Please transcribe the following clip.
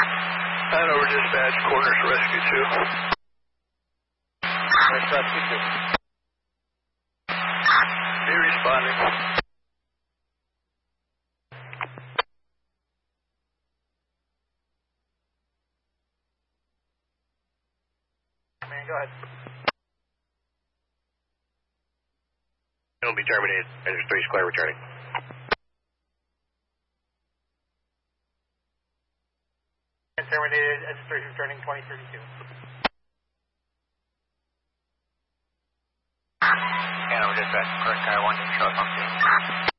Hanover Dispatch, Corners Rescue 2. Corners Rescue 2. Be responding. Man, go ahead. It'll be terminated. Engine 3 is clear, returning. Terminated, Engine 3 returning 2032. Hanover Dispatch, correct Sky 1, show us on scene.